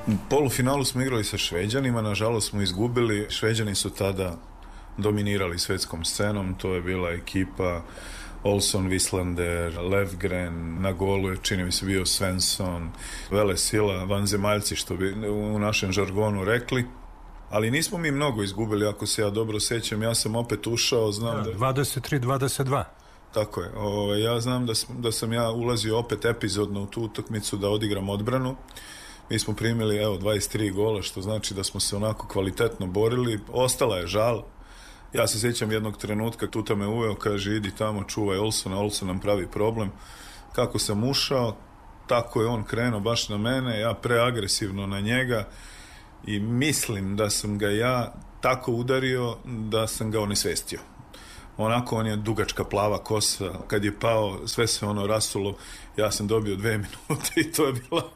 U polufinalu smo igrali sa Šveđanima, nažalost smo izgubili. Šveđani su tada dominirali svjetskom scenom, to je bila ekipa Olson, Wislander, Levgren, na golu je čini mi se bio Svensson, vele sila, vanzemaljci što bi u našem žargonu rekli. Ali nismo mi mnogo izgubili, ako se ja dobro sjećam. Ja sam opet ušao, znam da... 23-22. Tako je. Ja znam da sam ja ulazio opet epizodno u tu utakmicu da odigram odbranu. Mi smo primili 23 gola, što znači da smo se onako kvalitetno borili. Ostala je žal. Ja se sjećam jednog trenutka, Tuta me uveo, kaže idi tamo, čuvaj Olsona, Olson nam pravi problem. Kako sam ušao, tako je on krenuo baš na mene, ja preagresivno na njega i mislim da sam ga ja tako udario da sam ga onesvestio. Onako, on je dugačka plava kosa, kad je pao sve se ono rasulo, ja sam dobio 2 minute i to je bila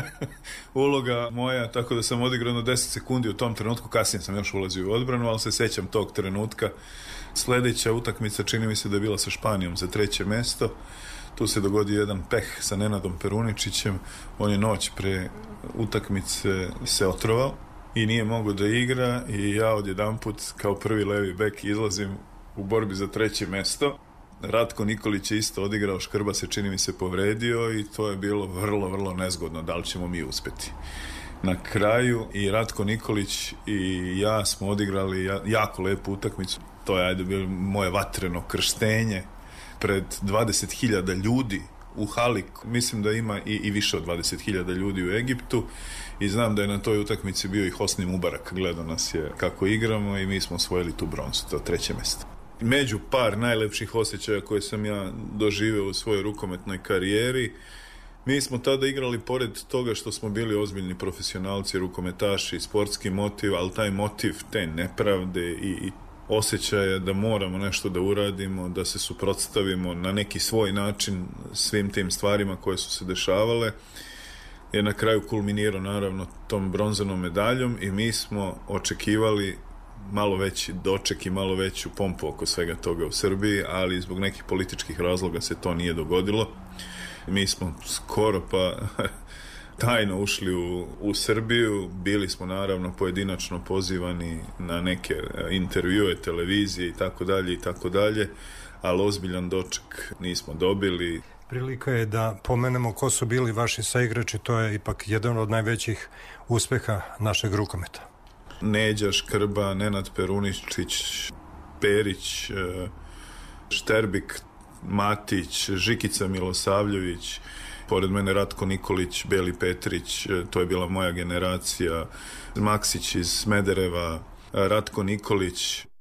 uloga moja, tako da sam odigrao 10 sekundi u tom trenutku. Kasnije sam još ulazio u odbranu, ali se sjećam tog trenutka. Sljedeća utakmica čini mi se da je bila sa Španijom za 3. mjesto. Tu se dogodio jedan peh sa Nenadom Peruničićem. On je noć pre utakmice se otrovao i nije mogao da igra i ja odjedanput kao prvi levi bek izlazim u borbi za 3. mjesto. Ratko Nikolić je isto odigrao, Škrba se čini mi se povredio i to je bilo vrlo, vrlo nezgodno da li ćemo mi uspjeti. Na kraju i Ratko Nikolić i ja smo odigrali jako lepu utakmicu. To je bilo moje vatreno krštenje pred 20.000 ljudi u hali. Mislim da ima i više od 20.000 ljudi u Egiptu i znam da je na toj utakmici bio i Hosni Mubarak, gledao nas je kako igramo i mi smo osvojili tu bronzu, to 3. mjesto. Među par najlepših osjećaja koje sam ja doživio u svojoj rukometnoj karijeri, mi smo tada igrali, pored toga što smo bili ozbiljni profesionalci, rukometaši, sportski motiv, ali taj motiv te nepravde i osjećaja da moramo nešto da uradimo, da se suprotstavimo na neki svoj način svim tim stvarima koje su se dešavale, je na kraju kulminirao naravno tom bronzanom medaljom i mi smo očekivali malo veći doček i malo veću pompu oko svega toga u Srbiji, ali zbog nekih političkih razloga se to nije dogodilo. Mi smo skoro pa tajno ušli u Srbiju, bili smo naravno pojedinačno pozivani na neke intervjue, televizije i tako dalje, ali ozbiljan doček nismo dobili. Prilika je da pomenemo ko su bili vaši saigrači, to je ipak jedan od najvećih uspeha našeg rukometa. Neđa, Škrba, Nenad Peruničić, Perić, Šterbik, Matić, Žikica Milosavljević, pored mene Ratko Nikolić, Beli Petrić, to je bila moja generacija, Maksić iz Smedereva, Ratko Nikolić,